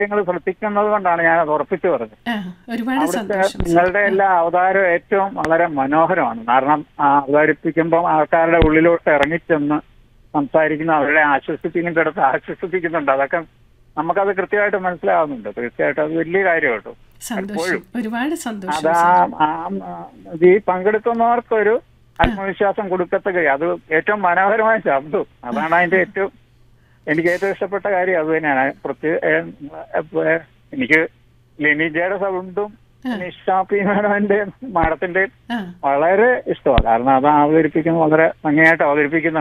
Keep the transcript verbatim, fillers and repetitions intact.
കാര്യങ്ങൾ ശ്രദ്ധിക്കുന്നത് കൊണ്ടാണ് ഞാൻ അത് ഉറപ്പിച്ചു പറഞ്ഞത്. ആ, ഒരുപാട് അവിടുത്തെ സന്തോഷം സാർ. നിങ്ങളുടെ എല്ലാ അവതാരവും ഏറ്റവും വളരെ മനോഹരമാണ്. കാരണം ആ അവതരിപ്പിക്കുമ്പോൾ ആൾക്കാരുടെ ഉള്ളിലോട്ട് ഇറങ്ങിച്ചെന്ന് സംസാരിക്കുന്ന, അവരെ ആശ്വസിപ്പിക്കുന്നിടത്ത് ആശ്വസിപ്പിക്കുന്നുണ്ട്. അതൊക്കെ നമുക്കത് കൃത്യമായിട്ട് മനസ്സിലാവുന്നുണ്ട്. തീർച്ചയായിട്ടും അത് വലിയ കാര്യം കേട്ടോ. സന്തോഷം, ഒരുപാട് സന്തോഷം അത് ആ സാർ. ആ- ഈ പങ്കെടുക്കുന്നവർക്കൊരു ആത്മവിശ്വാസം കൊടുക്കത്തക്ക, അത് ഏറ്റവും മനോഹരമായ ശബ്ദം. അതാണ് അതിന്റെ ഏറ്റവും എനിക്ക് ഏറ്റവും ഇഷ്ടപ്പെട്ട കാര്യം അത് തന്നെയാണ്. പ്രത്യേക എനിക്ക് ലിനിജയുടെ സൗണ്ടും നിഷാപ്പി മാഡത്തിന്റെ മാഡത്തിന്റെ ആ വളരെ ഇഷ്ടമാണ്. കാരണം അത് അവതരിപ്പിക്കുന്നത് വളരെ ഭംഗിയായിട്ട് അവതരിപ്പിക്കുന്ന